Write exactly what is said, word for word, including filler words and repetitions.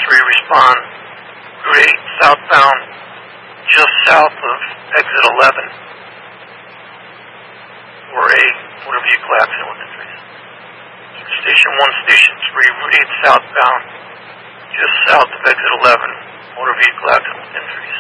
three, respond. Route eight, southbound, just south of exit eleven. Or a motor vehicle accident within three seconds. Station one, Station three, Route eight, southbound, just south of exit eleven. Motor vehicle accident within three seconds.